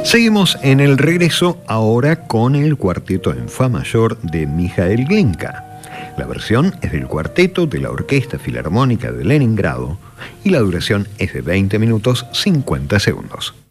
Seguimos en el regreso ahora con el cuarteto en fa mayor de Mijael Glinka. La versión es del cuarteto de la Orquesta Filarmónica de Leningrado y la duración es de 20 minutos 50 segundos.